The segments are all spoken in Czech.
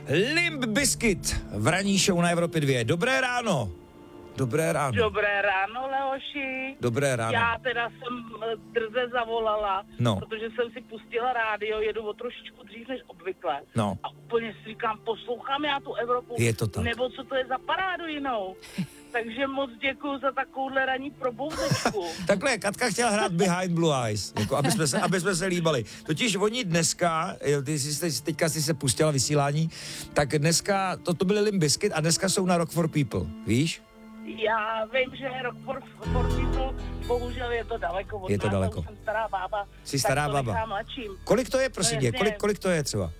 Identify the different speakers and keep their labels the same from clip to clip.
Speaker 1: Limp Bizkit v ranní show na Evropě 2. Dobré ráno. Dobré ráno.
Speaker 2: Dobré ráno, Leoši.
Speaker 1: Dobré ráno.
Speaker 2: Já teda jsem drze zavolala, protože jsem si pustila rádio, jedu o trošičku dřív než obvykle.
Speaker 1: No.
Speaker 2: A úplně si říkám, poslouchám já tu Evropu.
Speaker 1: Je to tak.
Speaker 2: Nebo co to je za parádu jinou. Takže moc děkuju za takovouhle ranní probouzečku.
Speaker 1: Takhle, Katka chtěla hrát Behind Blue Eyes, jako aby jsme se líbali. Totiž oni dneska, teďka si se pustila vysílání, tak dneska, to byly Limp Bizkit a dneska jsou na Rock for People, víš?
Speaker 2: Já vím, že Rock for People, bohužel je to daleko od
Speaker 1: je to
Speaker 2: nás,
Speaker 1: daleko.
Speaker 2: Jsem stará bába.
Speaker 1: Jsi stará bába. Kolik to je, prosím tě? Kolik to je třeba?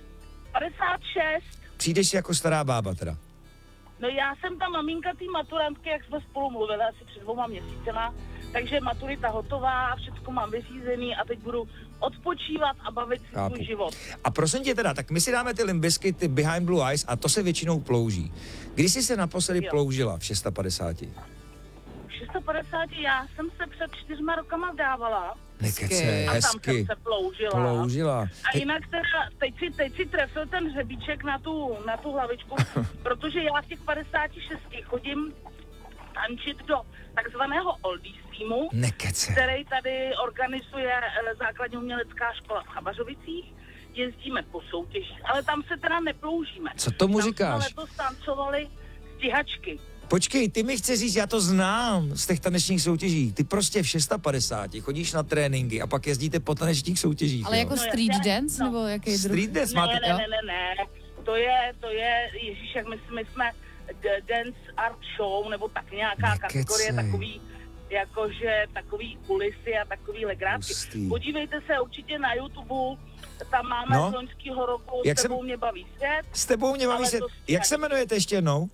Speaker 2: 56.
Speaker 1: Přijdeš si jako stará bába teda?
Speaker 2: No já jsem ta maminka té maturantky, jak jsme spolu mluvili asi před 2 měsícema, takže maturita hotová, všechno mám vyřízený a teď budu odpočívat a bavit si svůj život.
Speaker 1: A prosím tě teda, tak my si dáme ty Limp Bizkit, ty Behind Blue Eyes a to se většinou plouží. Kdy jsi se naposledy ploužila v 650?
Speaker 2: V 650 já jsem se před 4 rokama vdávala.
Speaker 1: Nekecej,
Speaker 2: a
Speaker 1: hezky.
Speaker 2: tam jsem se ploužila. A jinak teda, teď si trefil ten hřebíček na tu hlavičku, protože já v těch 56 chodím tančit do takzvaného oldies týmu, který tady organizuje základní umělecká škola v Chabařovicích. Jezdíme po soutěžích, ale tam se teda neploužíme.
Speaker 1: Co tomu říkáš?
Speaker 2: Tam jsme letos tancovali stíhačky.
Speaker 1: Počkej, ty mi chci říct, já to znám z těch tanečních soutěží. Ty prostě v 650 chodíš na tréninky a pak jezdíte po tanečních soutěžích.
Speaker 3: Ale jako street dance, nebo jaký druh?
Speaker 1: Street dance máte?
Speaker 2: Ne. To je, ježíš, jak my jsme dance art show, nebo tak nějaká kategorie, takový, jakože takový kulisy a takový legrátky. Podívejte se určitě na YouTube, tam máme z loňského roku S tebou mě baví svět.
Speaker 1: S tebou mě baví svět. Jak se jmenujete ještě jednou?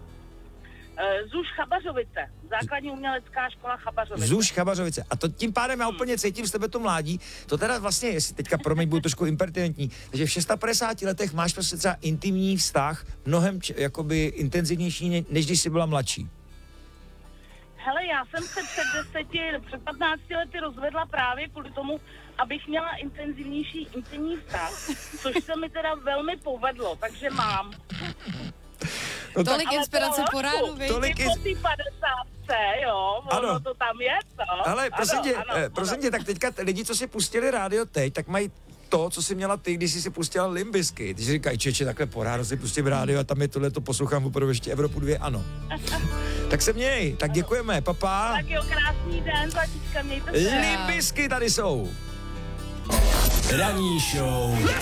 Speaker 2: ZUŠ Chabařovice, základní umělecká škola Chabařovice.
Speaker 1: ZUŠ Chabařovice. A to tím pádem já úplně cítím z tebe to mládí. To teda vlastně, jestli teďka promiň, budu trošku impertinentní, takže v 650 letech máš prostě třeba intimní vztah, mnohem jakoby intenzivnější, než když jsi byla mladší.
Speaker 2: Hele, já jsem se před 15 lety rozvedla právě kvůli tomu, abych měla intenzivnější intimní vztah, což se mi teda velmi povedlo, takže mám.
Speaker 3: No tolik inspirace po ránu, víš?
Speaker 2: Tolik po té 50, jo, ono to tam je, to.
Speaker 1: Ale prosím tě, tak teďka lidi, co si pustili rádio teď, tak mají to, co jsi měla ty, když jsi si pustila Limp Bizkit. Když říkají, čeče, takhle po ráno si pustím rádio a tam je tohle, to poslouchám opravdu ještě Evropu 2, ano. Tak se měj, tak děkujeme, papa.
Speaker 2: Tak jo, krásný den, patička, mějte se.
Speaker 1: Limp Bizkit tady jsou.
Speaker 4: Ranní show